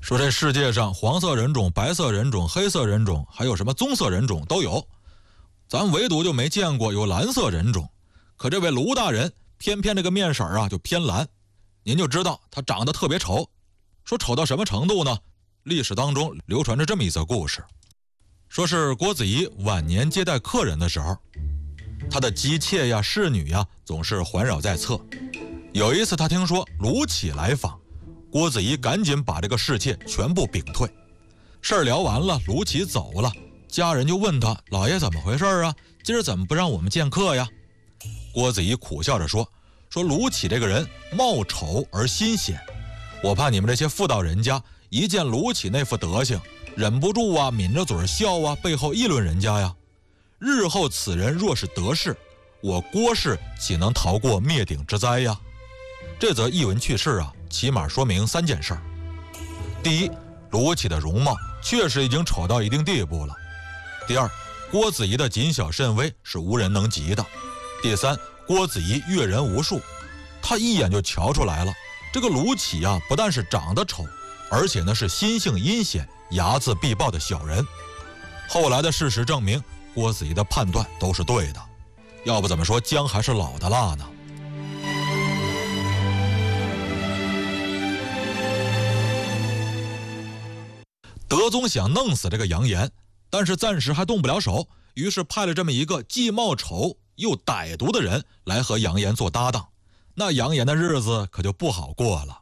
说这世界上黄色人种、白色人种、黑色人种，还有什么棕色人种都有，咱唯独就没见过有蓝色人种。可这位卢大人偏偏这个面色啊就偏蓝，您就知道他长得特别丑。说丑到什么程度呢？历史当中流传着这么一则故事，说是郭子仪晚年接待客人的时候，他的姬妾呀、侍女呀总是环绕在侧。有一次他听说卢杞来访，郭子仪赶紧把这个侍妾全部屏退。事儿聊完了，卢杞走了，家人就问他：老爷怎么回事啊？今儿怎么不让我们见客呀？郭子仪苦笑着说卢杞这个人貌丑而心险，我怕你们这些妇道人家一见卢杞那副德行，忍不住啊抿着嘴笑啊，背后议论人家呀。日后此人若是得势，我郭氏岂能逃过灭顶之灾呀？这则译文趣事啊，起码说明3件事儿。第一，卢杞的容貌确实已经丑到一定地步了。第二，郭子仪的谨小慎微是无人能及的。第三，郭子仪阅人无数，他一眼就瞧出来了，这个卢杞啊不但是长得丑，而且呢是心性阴险、睚眦必报的小人。后来的事实证明，郭子仪的判断都是对的，要不怎么说姜还是老的辣呢？德宗想弄死这个杨炎，但是暂时还动不了手，于是派了这么一个既貌丑又歹毒的人来和杨炎做搭档。那杨炎的日子可就不好过了。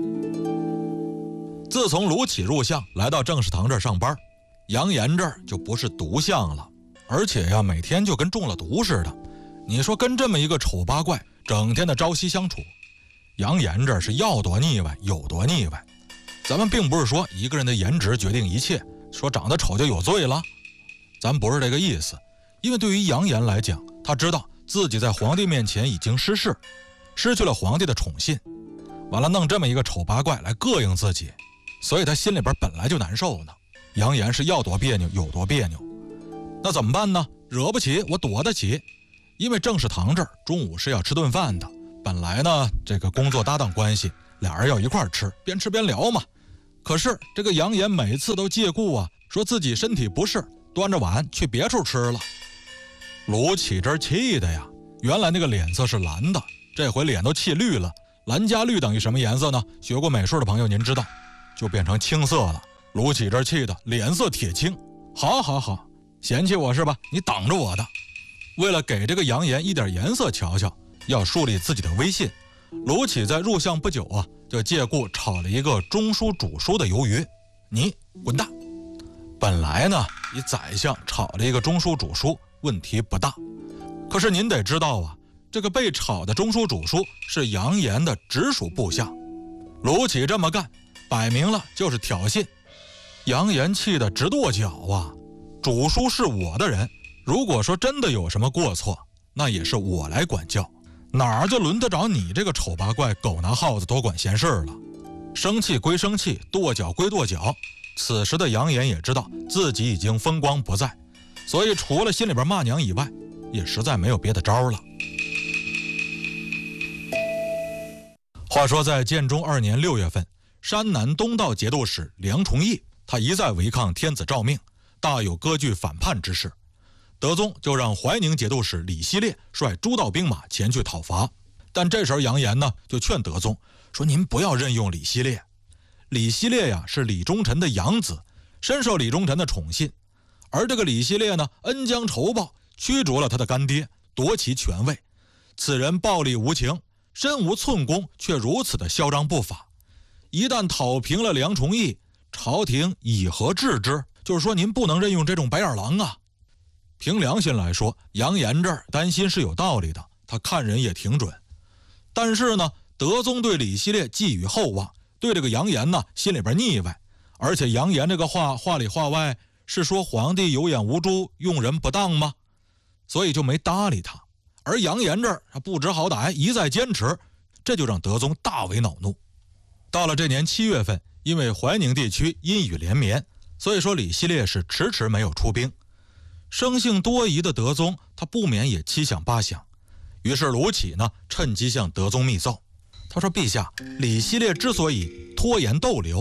自从卢杞入相来到正事堂这儿上班，杨炎这儿就不是独相了，而且呀每天就跟中了毒似的。你说跟这么一个丑八怪整天的朝夕相处，杨炎这儿是要多腻歪有多腻歪。咱们并不是说一个人的颜值决定一切，说长得丑就有罪了，咱不是这个意思。因为对于杨炎来讲，他知道自己在皇帝面前已经失势，失去了皇帝的宠信，完了弄这么一个丑八怪来膈应自己，所以他心里边本来就难受呢。杨炎是要多别扭有多别扭，那怎么办呢？惹不起我躲得起，因为正事堂这儿中午是要吃顿饭的，本来呢这个工作搭档关系，俩人要一块吃，边吃边聊嘛。可是这个杨炎每次都借故啊说自己身体不适，端着碗去别处吃了。卢杞这气的呀，原来那个脸色是蓝的，这回脸都气绿了。蓝加绿等于什么颜色呢？学过美术的朋友您知道，就变成青色了。卢杞这气的脸色铁青，好，嫌弃我是吧？你挡着我的。为了给这个杨炎一点颜色瞧瞧，要树立自己的威信，卢杞在入相不久啊，就借故炒了一个中书主书的鱿鱼。你滚蛋！本来呢，以宰相炒了一个中书主书问题不大，可是您得知道啊，这个被炒的中书主书是杨炎的直属部下，卢杞这么干，摆明了就是挑衅。杨炎气得直跺脚啊！主书是我的人，如果说真的有什么过错，那也是我来管教，哪儿就轮得着你这个丑八怪狗拿耗子多管闲事了。生气归生气，跺脚归跺脚，此时的杨炎也知道自己已经风光不再，所以除了心里边骂娘以外，也实在没有别的招了。话说在建中2年6月份，山南东道节度使梁崇义他一再违抗天子诏命，大有割据反叛之势。德宗就让怀宁节度使李希烈率诸道兵马前去讨伐。但这时候杨炎呢就劝德宗说，您不要任用李希烈。李希烈呀是李忠臣的养子，深受李忠臣的宠信，而这个李希烈呢恩将仇报，驱逐了他的干爹，夺其权位。此人暴力无情，身无寸功，却如此的嚣张不法。一旦讨平了梁崇义，朝廷以何治之？就是说您不能任用这种白眼狼啊。凭良心来说，杨炎这儿担心是有道理的，他看人也挺准。但是呢，德宗对李希烈寄予厚望，对这个杨炎呢心里边腻歪，而且杨炎这个话里话外是说皇帝有眼无珠，用人不当吗？所以就没搭理他。而杨炎这儿不知好歹，一再坚持，这就让德宗大为恼怒。到了这年7月份，因为怀宁地区阴雨连绵，所以说李希烈是迟迟没有出兵。生性多疑的德宗他不免也七想八想，于是卢杞呢趁机向德宗密奏，他说：陛下，李希烈之所以拖延逗留，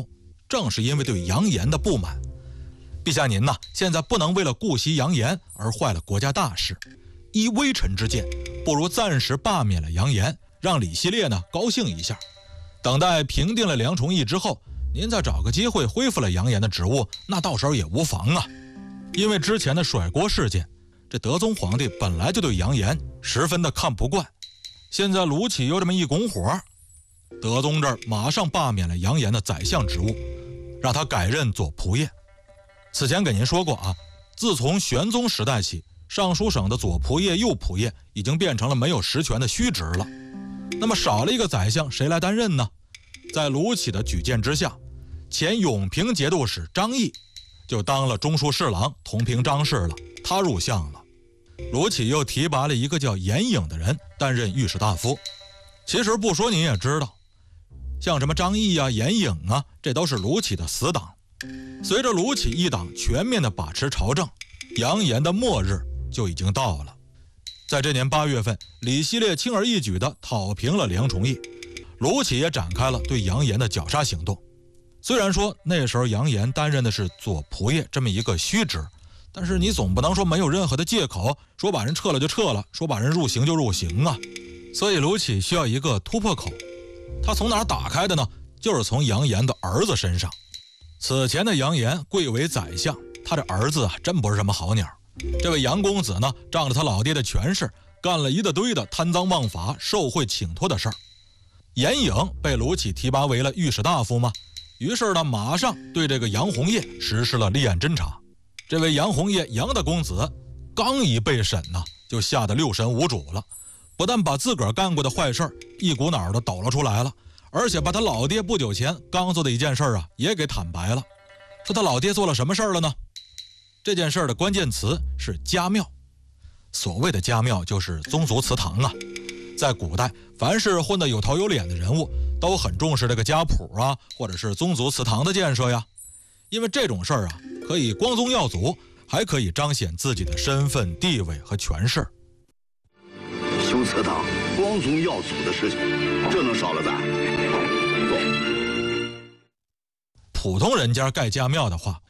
正是因为对杨炎的不满。陛下您呐，现在不能为了顾惜杨炎而坏了国家大事，依微臣之见，不如暂时罢免了杨炎，让李希烈呢高兴一下。等待平定了梁崇义之后，您再找个机会恢复了杨炎的职务，那到时候也无妨啊。因为之前的甩锅事件，这德宗皇帝本来就对杨炎十分的看不惯，现在卢杞又这么一拱火，德宗这儿马上罢免了杨炎的宰相职务，让他改任左仆射。此前给您说过啊，自从玄宗时代起，尚书省的左仆射、右仆射已经变成了没有实权的虚职了。那么少了一个宰相，谁来担任呢？在卢杞的举荐之下，前永平节度使张毅就当了中书侍郎，同平章事了，他入相了。卢杞又提拔了一个叫严颖的人担任御史大夫。其实不说您也知道，像什么张毅啊、严颖啊，这都是卢杞的死党。随着卢杞一党全面的把持朝政，杨炎的末日就已经到了。在这年8月份，李希烈轻而易举地讨平了梁崇义，卢杞也展开了对杨炎的绞杀行动。虽然说那时候杨炎担任的是左仆射这么一个虚职，但是你总不能说没有任何的借口，说把人撤了就撤了，说把人入刑就入刑啊。所以卢杞需要一个突破口，他从哪儿打开的呢？就是从杨炎的儿子身上。此前的杨炎贵为宰相，他这儿子啊真不是什么好鸟。这位杨公子呢，仗着他老爹的权势，干了一大堆的贪赃枉法、受贿请托的事儿。严颖被卢杞提拔为了御史大夫嘛，于是呢，马上对这个杨洪业实施了立案侦查。这位杨洪业，杨大公子，刚一被审呢，就吓得六神无主了，不但把自个儿干过的坏事一股脑的抖了出来了，而且把他老爹不久前刚做的一件事啊，也给坦白了。说他老爹做了什么事儿了呢？这件事的关键词是家庙。所谓的家庙就是宗族祠堂啊。在古代，凡是混得有头有脸的人物，都很重视这个家谱啊，或者是宗族祠堂的建设呀。因为这种事儿啊，可以光宗耀祖，还可以彰显自己的身份地位和权势。 修祠堂、光宗耀祖的事情，这能少了咱？ 普通人家盖家庙的话，